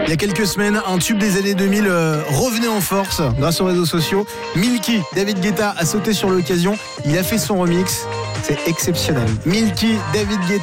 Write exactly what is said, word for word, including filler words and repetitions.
Il y a quelques semaines, un tube des années deux mille euh, revenait en force grâce aux réseaux sociaux. Milky, David Guetta a sauté sur l'occasion. Il a fait son remix. C'est exceptionnel. Milky, David Guetta.